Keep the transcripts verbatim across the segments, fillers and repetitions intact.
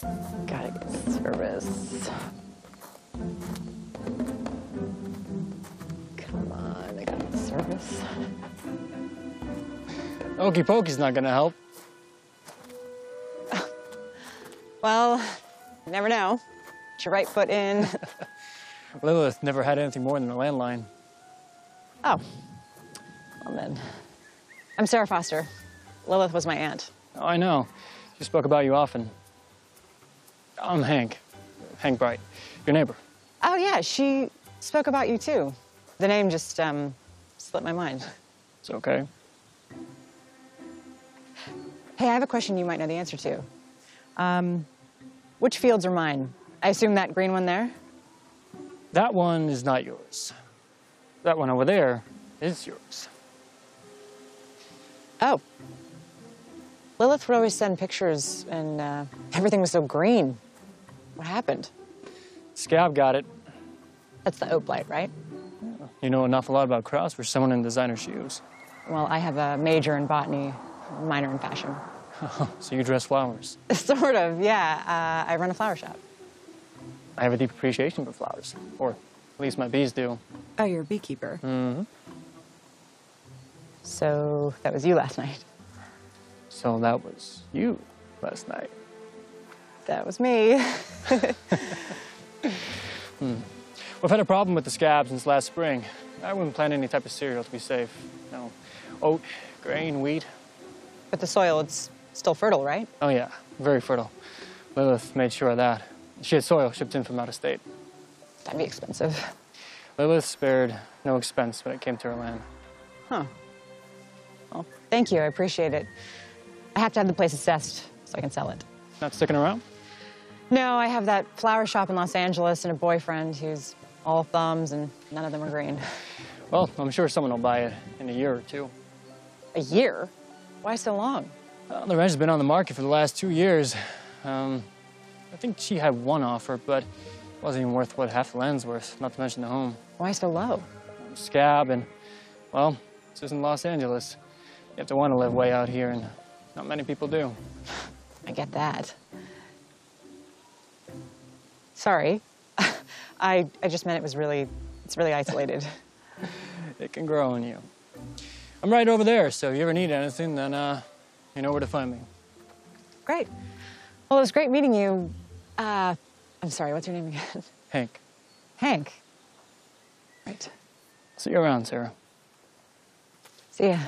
Gotta get service. Come on, I got service. Okey pokey's not gonna help. Well, you never know. Put your right foot in. Lilith never had anything more than a landline. Oh. Well then. I'm Sarah Foster. Lilith was my aunt. Oh, I know. She spoke about you often. I'm Hank. Hank Bright, your neighbor. Oh yeah, she spoke about you too. The name just um, slipped my mind. It's okay. Hey, I have a question you might know the answer to. Um, which fields are mine? I assume that green one there? That one is not yours. That one over there is yours. Oh. Lilith would always send pictures, and uh, everything was so green. What happened? Scab got it. That's the oat blight, right? You know an awful lot about crops for someone in designer shoes. Well, I have a major in botany, minor in fashion. So you dress flowers. Sort of, yeah. Uh, I run a flower shop. I have a deep appreciation for flowers, or at least my bees do. Oh, you're a beekeeper. Mm-hmm. So that was you last night. So that was you last night. That was me. hmm. We've had a problem with the scab since last spring. I wouldn't plant any type of cereal to be safe. No, oat, grain, wheat. But the soil, it's still fertile, right? Oh yeah, very fertile. Lilith made sure of that. She had soil shipped in from out of state. That'd be expensive. Lilith spared no expense when it came to her land. Huh. Well, thank you, I appreciate it. I have to have the place assessed so I can sell it. Not sticking around? No, I have that flower shop in Los Angeles and a boyfriend who's all thumbs and none of them are green. Well, I'm sure someone will buy it in a year or two. A year? Why so long? Well, the ranch has been on the market for the last two years. Um, I think she had one offer, but it wasn't even worth what half the land's worth, not to mention the home. Why so low? Scab and, well, this isn't Los Angeles. You have to want to live way out here, and not many people do. I get that. Sorry. I, I just meant it was really, it's really isolated. It can grow on you. I'm right over there, so if you ever need anything, then uh, you know where to find me. Great. Well, it was great meeting you. Uh, I'm sorry, what's your name again? Hank. Hank. Right. See you around, Sarah. See ya.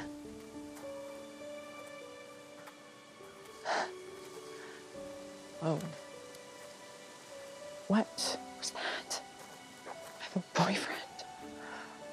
Whoa. What was that? I have a boyfriend.